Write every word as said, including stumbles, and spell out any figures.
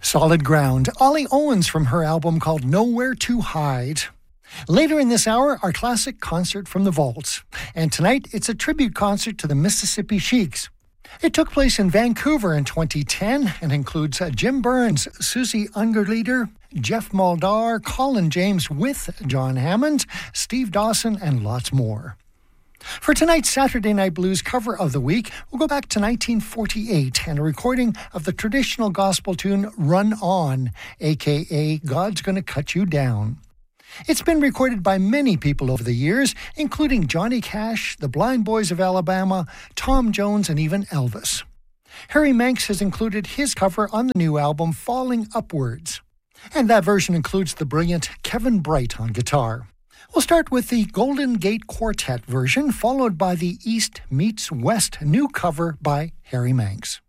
Solid Ground, Ollie Owens from her album called Nowhere to Hide. Later in this hour, our classic concert from the vaults. And tonight, it's a tribute concert to the Mississippi Sheiks. It took place in Vancouver in twenty ten and includes uh, Jim Burns, Susie Ungerleider, Jeff Muldaur, Colin James with John Hammond, Steve Dawson, and lots more. For tonight's Saturday Night Blues cover of the week, we'll go back to nineteen forty-eight and a recording of the traditional gospel tune Run On, aka God's Gonna Cut You Down. It's been recorded by many people over the years, including Johnny Cash, the Blind Boys of Alabama, Tom Jones, and even Elvis. Harry Manx has included his cover on the new album Falling Upwards. And that version includes the brilliant Kevin Bright on guitar. We'll start with the Golden Gate Quartet version, followed by the East Meets West new cover by Harry Manx.